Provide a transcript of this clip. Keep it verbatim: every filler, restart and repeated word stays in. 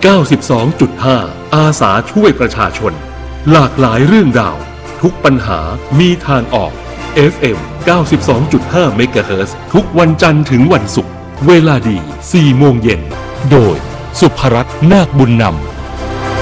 เก้าสิบสองจุดห้า อาสาช่วยประชาชนหลากหลายเรื่องราวทุกปัญหามีทางออก เอฟ เอ็ม เก้าสิบสองจุดห้า เมกะเฮิรตซ์ ทุกวันจันทร์ถึงวันศุกร์เวลาดี สี่โมงเย็นโดยสุภรัตน์ นาคบุญนำ